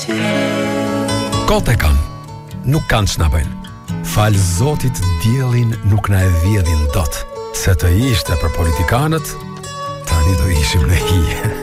Kot e kanë, nuk kanë që na bëjnë. Falë Zotit diellin nuk na e vjedhin dot. Se të ishte për politikanët, tani do ishim në hije.